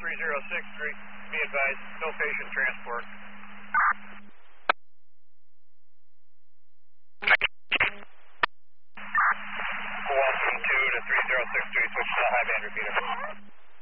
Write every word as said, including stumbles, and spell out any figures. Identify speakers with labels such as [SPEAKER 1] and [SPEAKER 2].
[SPEAKER 1] three zero six three, be advised, no patient transport. one two to three zero six three, switch to high band repeater.